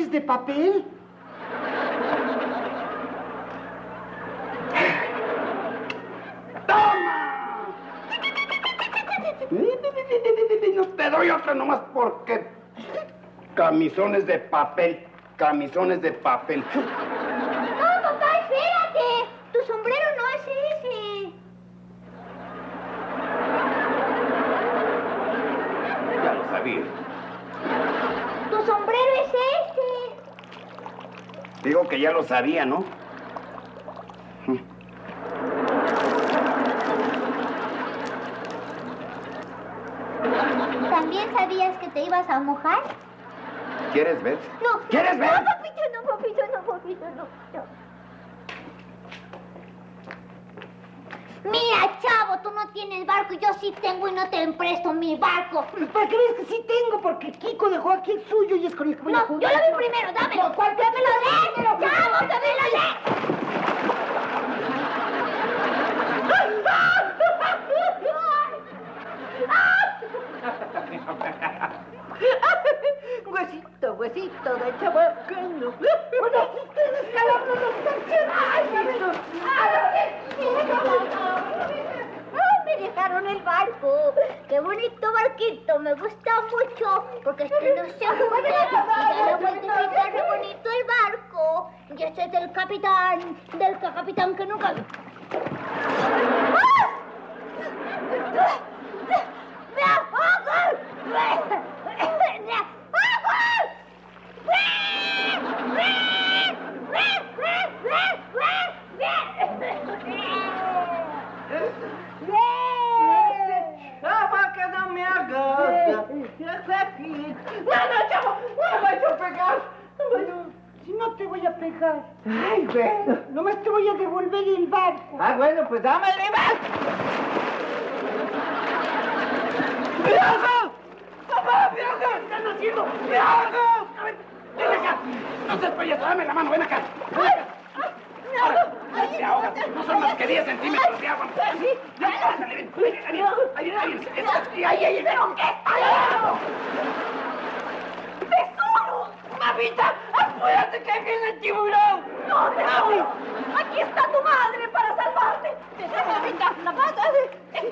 camisones de papel? ¡Toma! No te doy otra nomás porque... Camisones de papel, camisones de papel. No, papá, espérate. Tu sombrero no es ese. Ya lo sabía. Tu sombrero es ese. Digo que ya lo sabía, ¿no? ¿También sabías que te ibas a mojar? ¿Quieres ver? No. ¿Quieres ver? No, papito, no, papito, no, papito, no. Mira, chavo, tú no tienes barco, yo sí tengo y no te empresto mi barco. ¿Para qué ves que sí tengo? Porque Kiko dejó aquí el suyo y es con el que voy a No, jugar. yo lo vi primero, dámelo. ¿Cuál? ¡Que me lo des! ¡Chavo, que me lo des! Huesito, huesito de chabacano. Bueno, si ustedes calabros los cancheros. Me dejaron el barco. Qué bonito barquito, me gusta mucho. Porque este no se hunde. Y da la vueltecita, qué bonito el barco. Y este es del capitán que nunca... ¡Ah! ¡Me ahogo! ¡Me ahogo! Chava, que no me agarra. No, chavo, no me vayas a pegar. Si no te voy a pegar. Ay, bueno. Nomás te voy a devolver el barco. Ah, bueno, pues dame el barco. ¡Viaja! ¡Papá, viaja! ¿Qué están haciendo? ¡Viaja! ¡Ven acá! No seas payaso, dame la mano, ven acá. Ven acá. Ahora, te ahogas. No son más que 10 centímetros de agua. Ándale, ven. Ahí viene. Ahí. ¿Pero qué está haciendo? ¡Tesoro! ¡Mamita! ¡Apúrate que viene el tiburón! ¡No, tesoro! ¡Aquí está tu madre para salvarte! ¡Mamita, la pata!